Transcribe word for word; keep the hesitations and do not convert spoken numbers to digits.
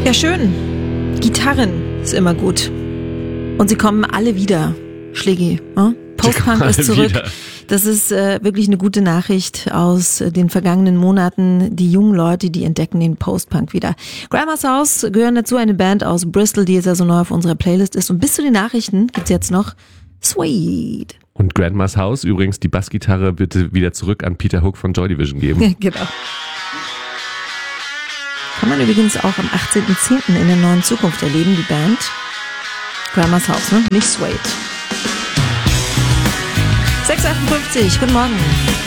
Ja, schön. Gitarren ist immer gut. Und sie kommen alle wieder. Schlägi, ne? Post-Punk ist zurück. Wieder. Das ist äh, wirklich eine gute Nachricht aus äh, den vergangenen Monaten. Die jungen Leute, die entdecken den Post-Punk wieder. Grandma's House gehören dazu, eine Band aus Bristol, die jetzt ja so neu auf unserer Playlist ist. Und bis zu den Nachrichten gibt's jetzt noch Sweet. Und Grandma's House, übrigens die Bassgitarre bitte wieder zurück an Peter Hook von Joy Division geben. Genau. Kann man übrigens auch am achtzehnten zehnten in der neuen Zukunft erleben, die Band. Grandma's House, ne? Nicht Sweet. sechs Uhr achtundfünfzig, guten Morgen.